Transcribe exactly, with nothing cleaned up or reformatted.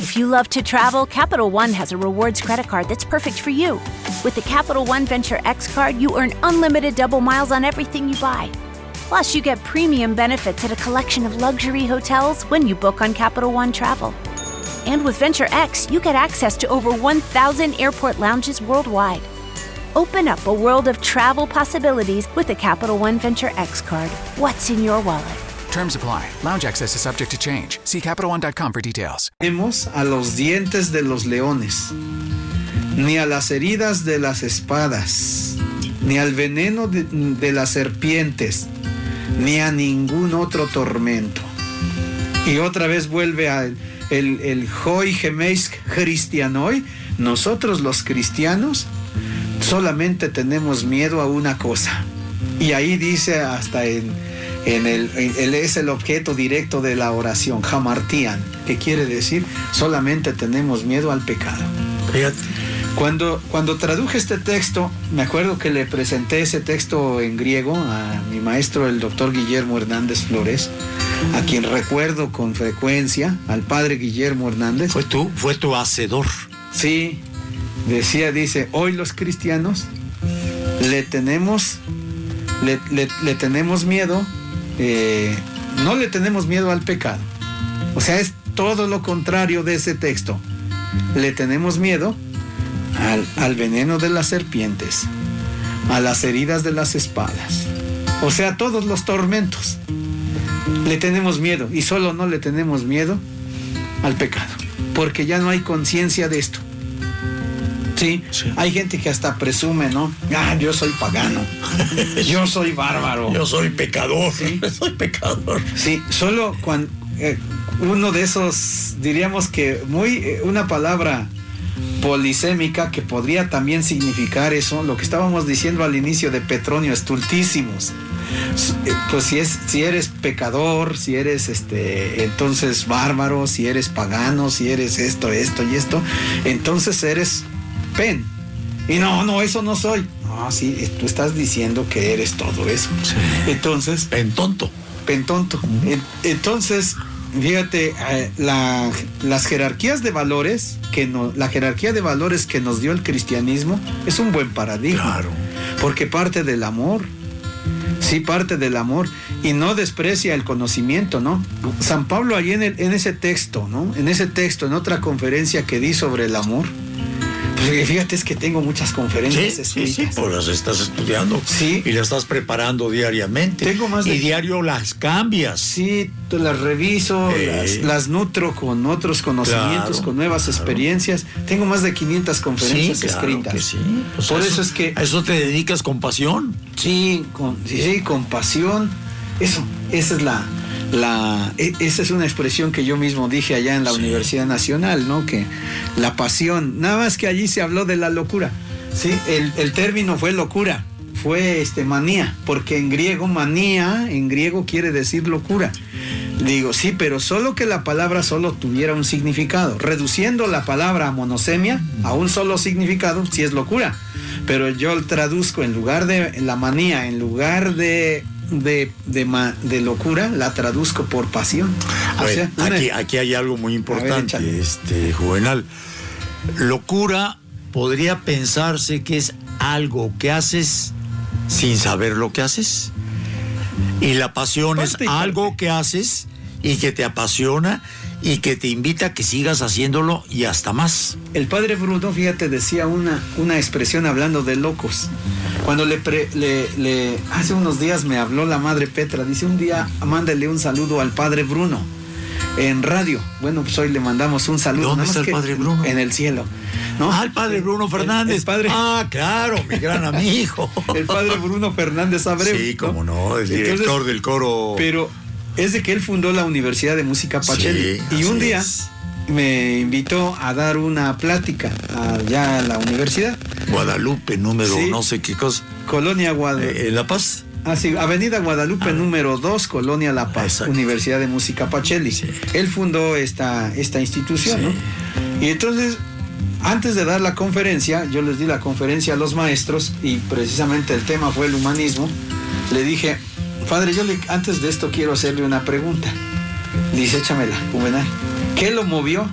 If you love to travel, Capital One has a rewards credit card that's perfect for you. With the Capital One Venture X card, you earn unlimited double miles on everything you buy. Plus, you get premium benefits at a collection of luxury hotels when you book on Capital One Travel. And with Venture X, you get access to over one thousand airport lounges worldwide. Open up a world of travel possibilities with the Capital One Venture X card. What's in your wallet? Terms apply. Lounge access is subject to change. See Capital One dot com for details. Tenemos a los dientes de los leones, ni a las heridas de las espadas, ni al veneno de, de las serpientes, ni a ningún otro tormento. Y otra vez vuelve al el, el hoi gemeis christianoi. Nosotros los cristianos solamente tenemos miedo a una cosa. Y ahí dice hasta en, en el, él es el objeto directo de la oración, hamartian, que quiere decir solamente tenemos miedo al pecado. Fíjate. Cuando, cuando traduje este texto, me acuerdo que le presenté ese texto en griego a mi maestro, el doctor Guillermo Hernández Flores, a quien recuerdo con frecuencia, al padre Guillermo Hernández. Fue tu, fue tu hacedor. Sí, decía, dice, hoy los cristianos le tenemos, le, le, le tenemos miedo, eh, no le tenemos miedo al pecado. O sea, es todo lo contrario de ese texto. Le tenemos miedo Al, al veneno de las serpientes, a las heridas de las espadas, o sea, todos los tormentos. Le tenemos miedo, y solo no le tenemos miedo al pecado, porque ya no hay conciencia de esto. ¿Sí? Sí. Hay gente que hasta presume, ¿no? Ah, yo soy pagano, yo soy bárbaro, yo soy pecador, ¿sí? soy pecador. Sí, solo cuando eh, uno de esos, diríamos que muy, eh, una palabra polisémica que podría también significar eso, lo que estábamos diciendo al inicio de Petronio, stultísimos. Pues si es, si eres pecador, si eres este, entonces bárbaro, si eres pagano, si eres esto, esto y esto, entonces eres pen. Y no, no, eso no soy. No, sí, tú estás diciendo que eres todo eso. Sí. Entonces, pentonto. Pentonto. Uh-huh. Entonces, fíjate, eh, la, las jerarquías de valores que no, la jerarquía de valores que nos dio el cristianismo es un buen paradigma. Claro. Porque parte del amor, sí, parte del amor, y no desprecia el conocimiento, ¿no? San Pablo allí en, el, en ese texto, ¿no? En ese texto, en otra conferencia que di sobre el amor, pues fíjate, es que tengo muchas conferencias sí, escritas. Sí, sí, pues las estás estudiando. Sí. Y las estás preparando diariamente. Tengo más de... Y diario las cambias. Sí, las reviso, eh. las, las nutro con otros conocimientos, claro, con nuevas claro. experiencias. Tengo más de quinientas conferencias sí, claro escritas. Que sí. Pues Por eso, eso es que... ¿A eso te dedicas con pasión? Sí, con, sí, sí, con pasión. Eso, esa es la... La, esa es una expresión que yo mismo dije allá en la sí. Universidad Nacional, ¿no? Que la pasión, nada más que allí se habló de la locura, ¿sí? El, el término fue locura, fue este, manía, porque en griego manía, en griego quiere decir locura. Digo, sí, pero solo que la palabra solo tuviera un significado, reduciendo la palabra monosemia a un solo significado, sí es locura, pero yo traduzco en lugar de la manía, en lugar de De, de, de locura, la traduzco por pasión. O sea, una... aquí, aquí hay algo muy importante, ver, este, Juvenal. Locura podría pensarse que es algo que haces sin saber lo que haces. Y la pasión es algo que haces y que te apasiona y que te invita a que sigas haciéndolo y hasta más. El padre Bruno, fíjate, decía una, una expresión hablando de locos. Cuando le, pre, le, le hace unos días me habló la madre Petra, dice un día mándale un saludo al padre Bruno en radio. Bueno, pues hoy le mandamos un saludo. ¿Dónde está el padre Bruno? En el cielo, ¿no? Ah, el padre Bruno Fernández. El, el padre... Ah, claro, mi gran amigo. El padre Bruno Fernández Abreu. Sí, cómo no, el director Entonces, del coro. Pero es de que él fundó la Universidad de Música Pacelli. Sí, y un día es. me invitó a dar una plática allá a la universidad. Guadalupe, número sí. no sé qué cosa. Colonia Guadalupe. Eh, ¿La Paz? Ah, sí, Avenida Guadalupe, ah. número dos, Colonia La Paz, exacto. Universidad de Música Pacelli. Sí. Él fundó esta, esta institución, sí. ¿no? Y entonces, antes de dar la conferencia, yo les di la conferencia a los maestros y precisamente el tema fue el humanismo. Le dije, padre, yo le, antes de esto quiero hacerle una pregunta. Dice, échamela, Juvenal. ¿Qué lo movió